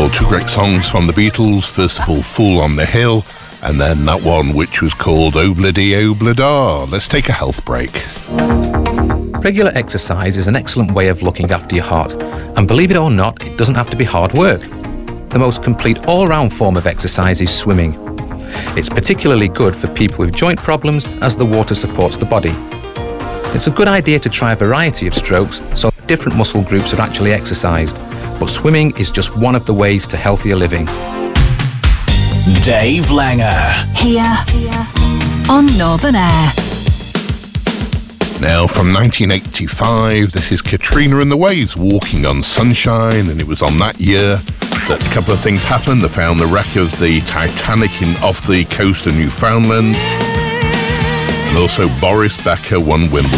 Well, two great songs from the Beatles. First of all, Fool on the Hill, and then that one which was called Obladi Oblada. Let's take a health break. Regular exercise is an excellent way of looking after your heart, and believe it or not, it doesn't have to be hard work. The most complete all-round form of exercise is swimming. It's particularly good for people with joint problems as the water supports the body. It's a good idea to try a variety of strokes so different muscle groups are actually exercised, but swimming is just one of the ways to healthier living. Dave Langer. Here on Northern Air. Now, from 1985, this is Katrina and the Waves, Walking on Sunshine, and it was on that year that a couple of things happened. They found the wreck of the Titanic off the coast of Newfoundland, and also Boris Becker won Wimbledon.